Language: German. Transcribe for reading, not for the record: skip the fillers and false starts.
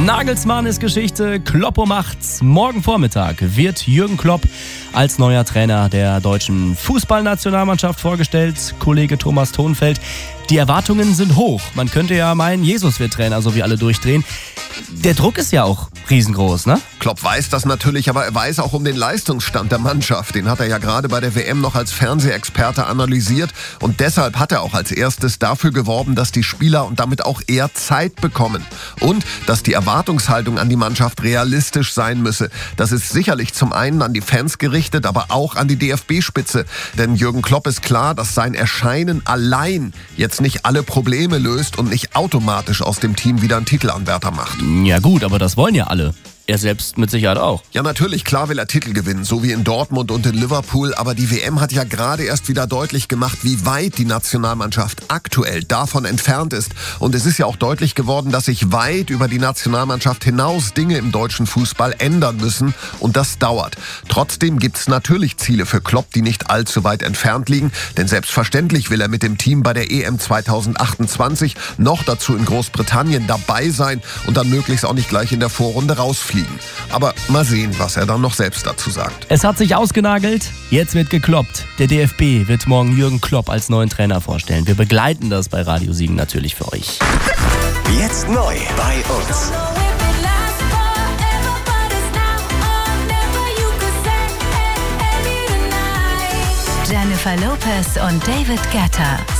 Nagelsmann ist Geschichte, Kloppo macht's. Morgen Vormittag wird Jürgen Klopp als neuer Trainer der deutschen Fußballnationalmannschaft vorgestellt. Kollege Thomas Thonfeld, die Erwartungen sind hoch. Man könnte ja meinen, Jesus wird Trainer, so wie alle durchdrehen. Der Druck ist ja auch riesengroß, ne? Klopp weiß das natürlich, aber er weiß auch um den Leistungsstand der Mannschaft. Den hat er ja gerade bei der WM noch als Fernsehexperte analysiert. Und deshalb hat er auch als erstes dafür geworben, dass die Spieler und damit auch er Zeit bekommen. Und dass die Erwartungshaltung an die Mannschaft realistisch sein müsse. Das ist sicherlich zum einen an die Fans gerichtet, aber auch an die DFB-Spitze. Denn Jürgen Klopp ist klar, dass sein Erscheinen allein jetzt nicht alle Probleme löst und nicht automatisch aus dem Team wieder einen Titelanwärter macht. Ja gut, aber das wollen ja alle. Er selbst mit Sicherheit auch. Ja, natürlich, klar will er Titel gewinnen, so wie in Dortmund und in Liverpool. Aber die WM hat ja gerade erst wieder deutlich gemacht, wie weit die Nationalmannschaft aktuell davon entfernt ist. Und es ist ja auch deutlich geworden, dass sich weit über die Nationalmannschaft hinaus Dinge im deutschen Fußball ändern müssen. Und das dauert. Trotzdem gibt's natürlich Ziele für Klopp, die nicht allzu weit entfernt liegen. Denn selbstverständlich will er mit dem Team bei der EM 2028 noch dazu in Großbritannien dabei sein und dann möglichst auch nicht gleich in der Vorrunde rausfliegen. Aber mal sehen, was er dann noch selbst dazu sagt. Es hat sich ausgenagelt, jetzt wird gekloppt. Der DFB wird morgen Jürgen Klopp als neuen Trainer vorstellen. Wir begleiten das bei Radio Siegen natürlich für euch. Jetzt neu bei uns. Jennifer Lopez und David Guetta.